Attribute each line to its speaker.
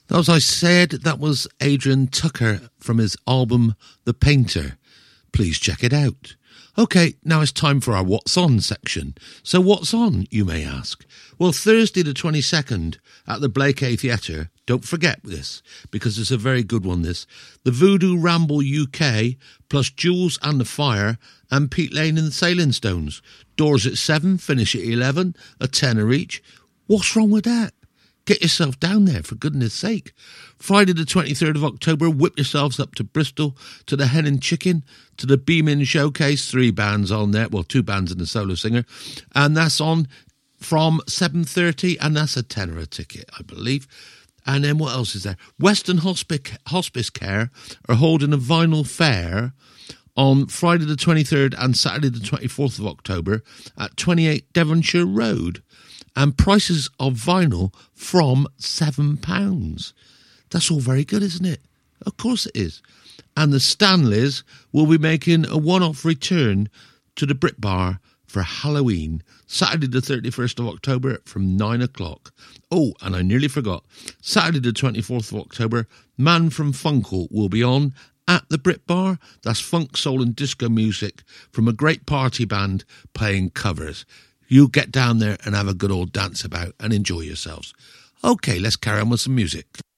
Speaker 1: As I said, that was Adrian Tucker from his album The Painter. Please check it out. Okay, now it's time for our What's On section. So what's on, you may ask? Well, Thursday the 22nd at the Blakey Theatre, don't forget this, because it's a very good one, this. The Voodoo Ramble UK, plus Jules and the Fire, and Pete Lane and the Sailing Stones. Doors at 7, finish at 11, a tenner each. What's wrong with that? Get yourself down there, for goodness sake. Friday the 23rd of October, whip yourselves up to Bristol, to the Hen and Chicken, to the Beamin Showcase, 3 bands on there, well, 2 bands and a solo singer, and that's on from 7:30, and that's a tenner a ticket, I believe. And then what else is there? Western Hospice Care are holding a vinyl fair on Friday the 23rd and Saturday the 24th of October at 28 Devonshire Road. And prices of vinyl from £7. That's all very good, isn't it? Of course it is. And the Stanleys will be making a one-off return to the Brit Bar for Halloween, Saturday the 31st of October from 9 o'clock. Oh, and I nearly forgot. Saturday the 24th of October, Man from Funkle will be on at the Brit Bar. That's funk, soul and disco music from a great party band playing covers. You get down there and have a good old dance about and enjoy yourselves. Okay, let's carry on with some music.